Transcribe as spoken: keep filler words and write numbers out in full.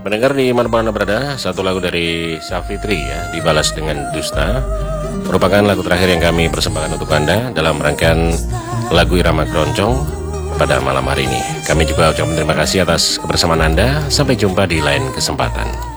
Mendengar di mana-mana Anda berada, satu lagu dari Savitri ya, Dibalas Dengan Dusta, merupakan lagu terakhir yang kami persembahkan untuk Anda dalam rangkaian lagu Irama Keroncong pada malam hari ini. Kami juga ucapkan terima kasih atas kebersamaan Anda. Sampai jumpa di lain kesempatan.